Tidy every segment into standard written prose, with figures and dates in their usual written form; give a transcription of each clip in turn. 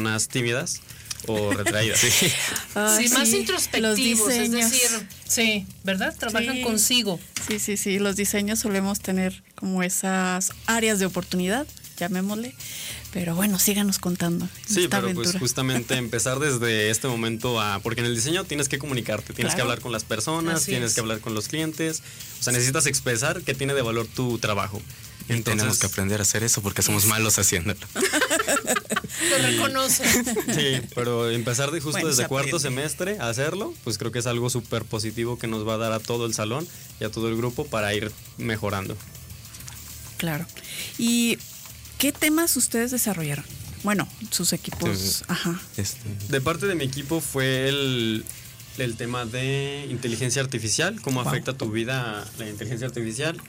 más tímidas o retraídas. Sí, más sí, introspectivos, es decir, sí, ¿verdad? Trabajan Sí. consigo. Sí, los diseños solemos tener como esas áreas de oportunidad, llamémosle, pero bueno, síganos contando. Sí, esta pero pues aventura. justamente empezar desde este momento porque en el diseño tienes que comunicarte, tienes que Claro. hablar con las personas, Así tienes es. que hablar con los clientes, o sea, necesitas expresar qué tiene de valor tu trabajo. Y tenemos que aprender a hacer eso porque somos malos haciéndolo. Lo reconocen. Sí, pero empezar justo Bueno, desde se cuarto aprende. semestre a hacerlo, pues creo que es algo súper positivo que nos va a dar a todo el salón y a todo el grupo para ir mejorando. Claro. ¿Y qué temas ustedes desarrollaron? Bueno, sus equipos. Sí. Ajá. De parte de mi equipo fue el tema de inteligencia artificial, cómo Wow. afecta tu vida la inteligencia artificial.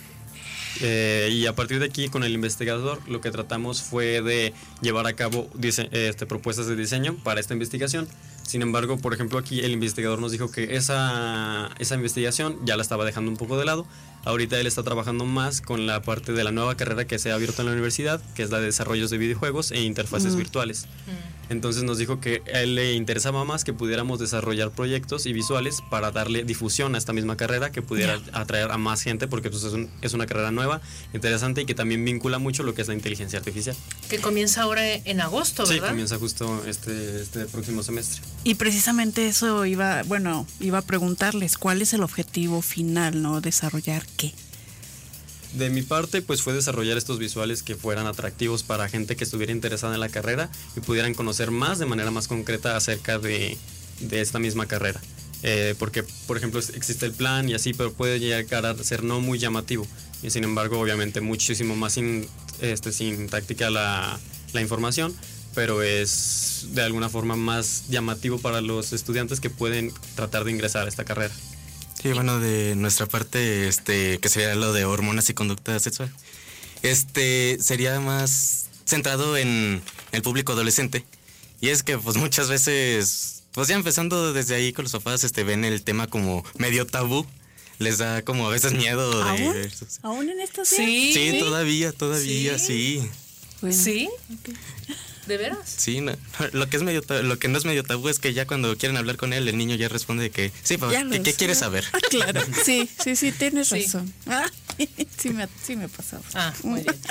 Y a partir de aquí, con el investigador, lo que tratamos fue de llevar a cabo propuestas de diseño para esta investigación. Sin embargo, por ejemplo, aquí el investigador nos dijo que esa investigación ya la estaba dejando un poco de lado. Ahorita él está trabajando más con la parte de la nueva carrera que se ha abierto en la universidad, que es la de desarrollos de videojuegos e interfaces virtuales. Entonces nos dijo que a él le interesaba más que pudiéramos desarrollar proyectos y visuales para darle difusión a esta misma carrera, que pudiera atraer a más gente, porque pues, es una carrera nueva, interesante y que también vincula mucho lo que es la inteligencia artificial. Que comienza ahora en agosto, Sí, ¿verdad? comienza justo este próximo semestre. Y precisamente eso iba a preguntarles, ¿cuál es el objetivo final, no? Desarrollar qué. De mi parte, pues fue desarrollar estos visuales que fueran atractivos para gente que estuviera interesada en la carrera y pudieran conocer más de manera más concreta acerca de esta misma carrera. Porque, por ejemplo, existe el plan y así, pero puede llegar a ser no muy llamativo. Y sin embargo, obviamente, muchísimo más sintáctica la información, pero es de alguna forma más llamativo para los estudiantes que pueden tratar de ingresar a esta carrera. Sí, bueno, de nuestra parte, que sería lo de hormonas y conducta sexual, sería más centrado en el público adolescente. Y es que, pues, muchas veces, pues ya empezando desde ahí con los papás, ven el tema como medio tabú. Les da como a veces miedo de... ¿Aún? ¿Aún en estos días? Sí. Sí, todavía, sí. Bueno, ¿Sí? ok. ¿De veras? Sí, no. Lo que no es medio tabú es que ya cuando quieren hablar con él, el niño ya responde que sí, papá, Ya lo ¿qué sé. quieres saber? Ah, claro, sí, tienes Sí. razón. Sí me ha pasado. Ah, muy bien.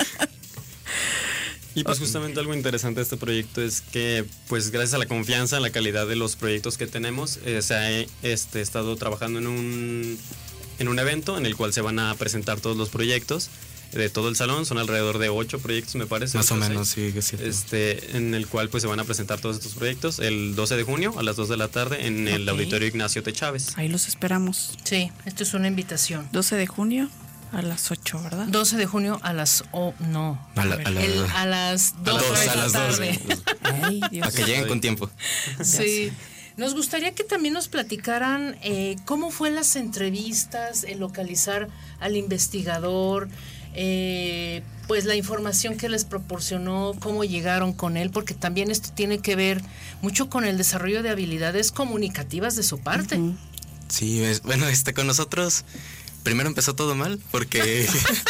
Y pues justamente algo interesante de este proyecto es que pues gracias a la confianza, la calidad de los proyectos que tenemos, se ha estado trabajando en un evento en el cual se van a presentar todos los proyectos de todo el salón. Son alrededor de 8 proyectos, me parece. Más o 8 menos, seis. sí, es cierto. En el cual pues se van a presentar todos estos proyectos el 12 de junio a las 2 de la tarde en el Ok. Auditorio Ignacio T. Chávez. Ahí los esperamos. Sí, esto es una invitación. 12 de junio a las 8, ¿verdad? 12 de junio a las... no. A las A las 2 de la dos. tarde. Ay, Dios. Para que lleguen con tiempo. Sí. Nos gustaría que también nos platicaran cómo fue las entrevistas, el localizar al investigador, pues la información que les proporcionó, cómo llegaron con él, porque también esto tiene que ver mucho con el desarrollo de habilidades comunicativas de su parte. Ujú. Sí, bueno, con nosotros primero empezó todo mal porque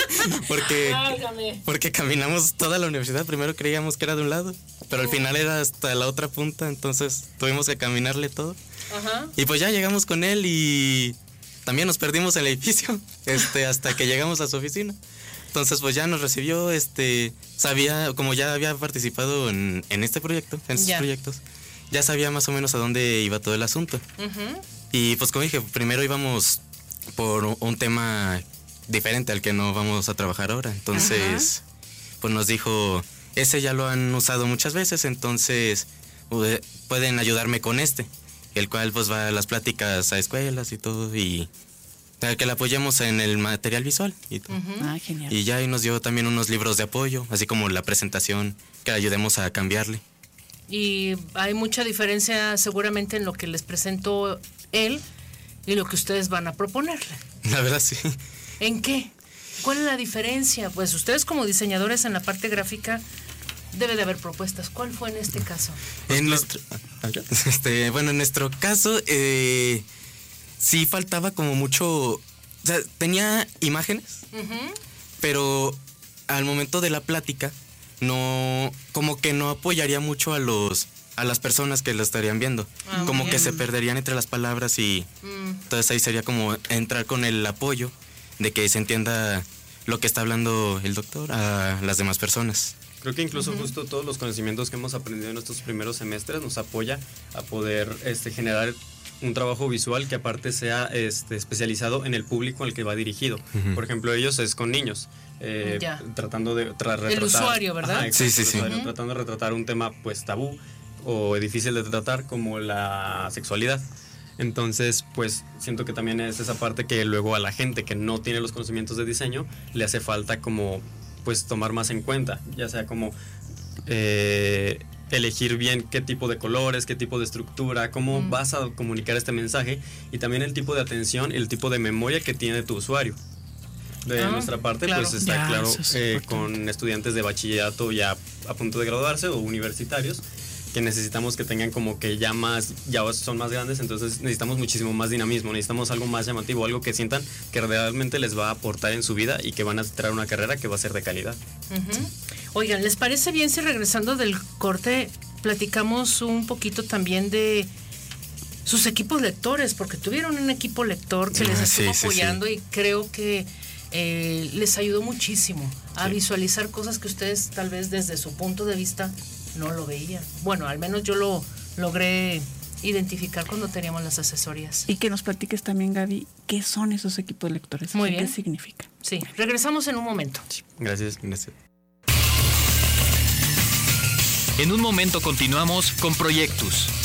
porque caminamos toda la universidad. Primero creíamos que era de un lado, pero al final era hasta la otra punta, entonces tuvimos que caminarle todo. Ajá. Y pues ya llegamos con él y también nos perdimos en el edificio, hasta que llegamos a su oficina. Entonces pues ya nos recibió, sabía, como ya había participado en este proyecto, en estos Ya. proyectos, ya sabía más o menos a dónde iba todo el asunto. Ujú. Y pues como dije, primero íbamos por un tema diferente al que no vamos a trabajar ahora. Entonces, pues nos dijo, ese ya lo han usado muchas veces, entonces pueden ayudarme con el cual pues va a las pláticas a escuelas y todo, y para que le apoyemos en el material visual y todo. Ah, genial. Y ya ahí nos dio también unos libros de apoyo, así como la presentación, que ayudemos a cambiarle. Y hay mucha diferencia seguramente en lo que les presentó él y lo que ustedes van a proponerle. La verdad sí. ¿En qué? ¿Cuál es la diferencia? Pues ustedes como diseñadores en la parte gráfica debe de haber propuestas. ¿Cuál fue en este caso? En nuestro, bueno, en nuestro caso, sí faltaba como mucho, o sea, tenía imágenes, Ujú. pero al momento de la plática no, como que no apoyaría mucho a las personas que lo estarían viendo. Como que se perderían entre las palabras y entonces ahí sería como entrar con el apoyo de que se entienda lo que está hablando el doctor a las demás personas. Creo que incluso justo todos los conocimientos que hemos aprendido en estos primeros semestres nos apoya a poder generar un trabajo visual que aparte sea especializado en el público al que va dirigido. Por ejemplo, ellos es con niños, tratando de retratar... El usuario, ¿verdad? Ajá, exacto, sí. Tratando de retratar un tema pues tabú o difícil de tratar como la sexualidad. Entonces, pues siento que también es esa parte que luego a la gente que no tiene los conocimientos de diseño le hace falta como pues tomar más en cuenta, ya sea como elegir bien qué tipo de colores, qué tipo de estructura, cómo vas a comunicar este mensaje y también el tipo de atención y el tipo de memoria que tiene tu usuario. De nuestra parte, claro. Pues está claro con estudiantes de bachillerato ya a punto de graduarse o universitarios, que necesitamos que tengan como que ya son más grandes, entonces necesitamos muchísimo más dinamismo, necesitamos algo más llamativo, algo que sientan que realmente les va a aportar en su vida y que van a traer una carrera que va a ser de calidad. Oigan, ¿les parece bien si regresando del corte platicamos un poquito también de sus equipos lectores? Porque tuvieron un equipo lector que les estuvo apoyando y creo que les ayudó muchísimo a visualizar cosas que ustedes tal vez desde su punto de vista no lo veían. Bueno, al menos yo lo logré identificar cuando teníamos las asesorías. Y que nos platiques también, Gaby, ¿qué son esos equipos lectores? Muy bien. ¿Qué significa? Sí, regresamos en un momento. Sí, gracias. En un momento continuamos con Proyectus.